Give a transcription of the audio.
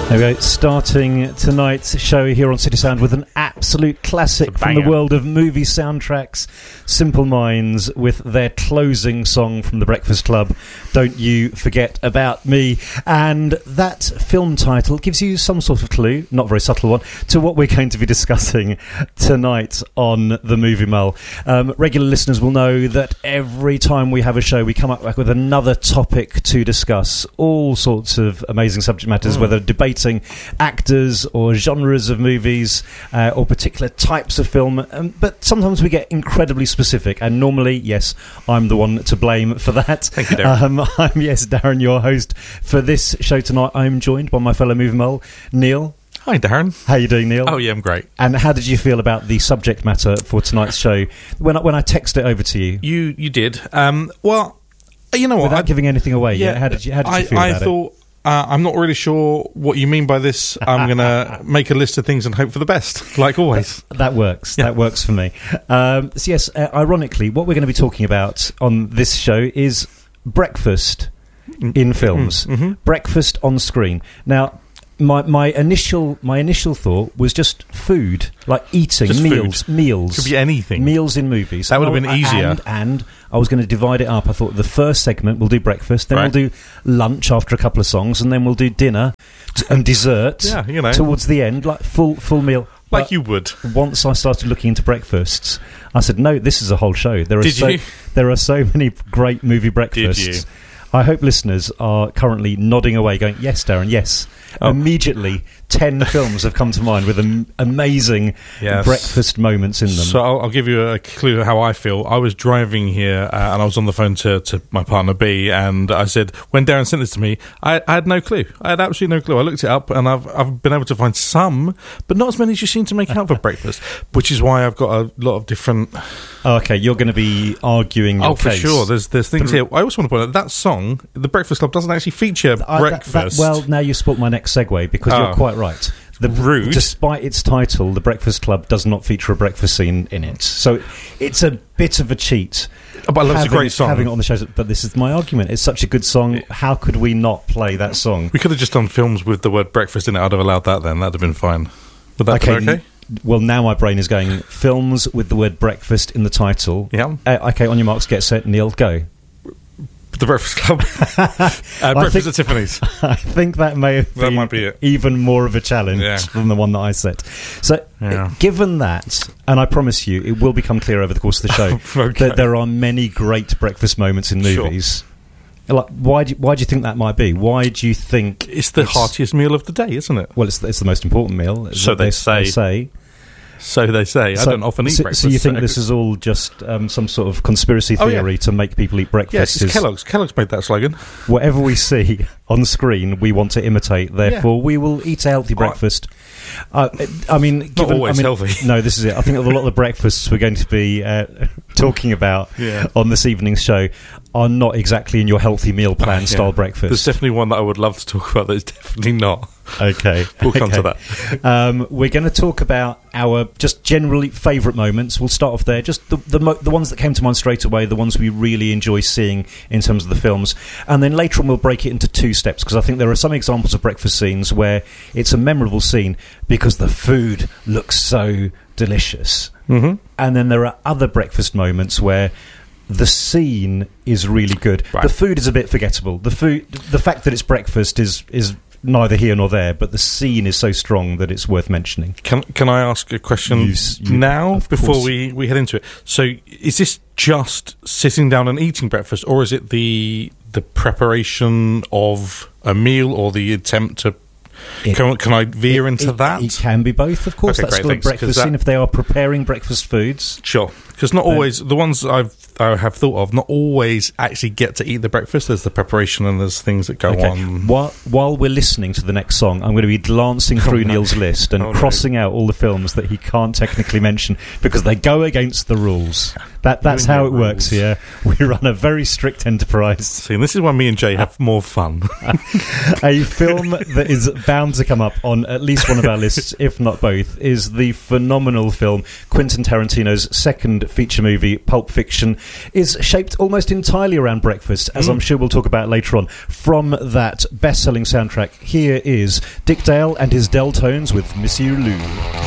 There we go, starting tonight's show here on City Sound with an absolute classic from the world of movie soundtracks, Simple Minds, with their closing song from The Breakfast Club, Don't You Forget About Me. And that film title gives you some sort of clue, not a very subtle one, to what we're going to be discussing tonight on the Movie Mull. Regular listeners will know that every time we have a show, we come up with another topic to discuss, all sorts of amazing subject matters, whether debating actors or genres of movies or particular types of film, but sometimes we get incredibly specific, and normally, yes, I'm the one to blame for that. Thank you, Darren. I'm Darren, your host for this show tonight. I'm joined by my fellow movie mull, Neil. Hi, Darren. How you doing, Neil? Oh, yeah, I'm great. And how did you feel about the subject matter for tonight's show when I texted it over to you? You did. Well, you know what? Without giving anything away, yeah. How did you feel about it? I thought, I'm not really sure what you mean by this. I'm going to make a list of things and hope for the best, like always. That works. Yeah. That works for me. So yes, ironically, what we're going to be talking about on this show is breakfast in films. Mm-hmm. Breakfast on screen. Now, my initial thought was just food, like eating, just meals. Could be anything. Meals in movies. That would have been easier. And I was going to divide it up. I thought the first segment we'll do breakfast, then we'll do lunch after a couple of songs, and then we'll do dinner and dessert. Yeah, you know, towards the end, like full meal. Like but you would. Once I started looking into breakfasts, I said, no, this is a whole show. There are so many great movie breakfasts. Did you? I hope listeners are currently nodding away, going, yes, Darren, yes. Oh. Immediately, 10 films have come to mind with amazing breakfast moments in them. So I'll give you a clue how I feel. I was driving here and I was on the phone to my partner B, and I said, when Darren sent this to me, I had no clue. I had absolutely no clue. I looked it up and I've been able to find some, but not as many as you seem to make out for breakfast, which is why I've got a lot of different... Okay, you're going to be arguing your case. For sure. There's things here. I also want to point out that song, The Breakfast Club, doesn't actually feature breakfast. Well, now you spoilt my next segue, because you're quite right. Rude. Despite its title, The Breakfast Club does not feature a breakfast scene in it. So it's a bit of a cheat. But it's a great song. Having it on the show, but this is my argument. It's such a good song. How could we not play that song? We could have just done films with the word breakfast in it. I'd have allowed that then. That'd have been fine. Would that be okay? Well, now my brain is going, films with the word breakfast in the title. Yeah. Okay, on your marks, get set, Neil, go. The Breakfast Club. Breakfast at Tiffany's. I think that might be it. Even more of a challenge than the one that I set. So, given that, and I promise you, it will become clear over the course of the show, that there are many great breakfast moments in movies. Sure. Like, why do you think that might be? Why do you think it's the heartiest meal of the day, isn't it? Well, it's the most important meal. So they say. So they say. I don't often eat breakfast. So you think this is all just some sort of conspiracy theory to make people eat breakfast? Yes, it's Kellogg's. Kellogg's made that slogan. Whatever we see on screen, we want to imitate. Therefore, we will eat a healthy breakfast. I mean, not always healthy. No, this is it. I think a lot of the breakfasts we're going to be talking about on this evening's show are not exactly in your healthy meal plan style breakfast. There's definitely one that I would love to talk about that is definitely not. Okay. We'll come to that. We're going to talk about our just generally favourite moments. We'll start off there. Just the ones that came to mind straight away, the ones we really enjoy seeing in terms of the films. And then later on we'll break it into two steps, because I think there are some examples of breakfast scenes where it's a memorable scene because the food looks so delicious. Mm-hmm. And then there are other breakfast moments where the scene is really good. Right. The food is a bit forgettable. The fact that it's breakfast is neither here nor there, but the scene is so strong that it's worth mentioning. Can I ask a question now before we head into it? So is this just sitting down and eating breakfast, or is it the preparation of a meal or the attempt to... Can I veer into that? It can be both, of course. That's still a breakfast scene if they are preparing breakfast foods. Sure, because not always... The ones I have thought of, not always actually get to eat the breakfast. There's the preparation and there's things that go on. While we're listening to the next song, I'm going to be glancing through Neil's list and crossing out all the films that he can't technically mention because they go against the rules. That's how it works here. We run a very strict enterprise. See, and this is why me and Jay have more fun. A film that is bound to come up on at least one of our lists, if not both, is the phenomenal film Quentin Tarantino's second feature movie, Pulp Fiction. is shaped almost entirely around breakfast, as I'm sure we'll talk about later on. From that best-selling soundtrack, here is Dick Dale and his Deltones with Monsieur Lou.